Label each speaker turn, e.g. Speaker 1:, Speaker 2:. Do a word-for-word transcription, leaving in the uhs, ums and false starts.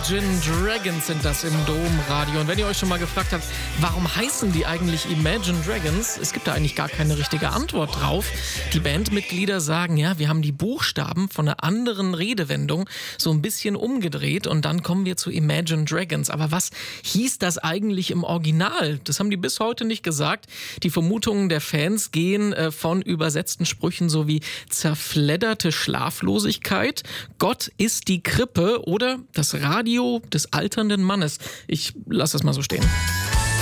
Speaker 1: Imagine Dragons sind das im Domradio. Und wenn ihr euch schon mal gefragt habt, warum heißen die eigentlich Imagine Dragons? Es gibt da eigentlich gar keine richtige Antwort drauf. Die Bandmitglieder sagen, ja, wir haben die Buchstaben von einer anderen Redewendung so ein bisschen umgedreht und dann kommen wir zu Imagine Dragons. Aber was hieß das eigentlich im Original? Das haben die bis heute nicht gesagt. Die Vermutungen der Fans gehen äh, von übersetzten Sprüchen sowie zerfledderte Schlaflosigkeit, Gott ist die Krippe oder das Radio des alternden Mannes. Ich lasse das mal so stehen.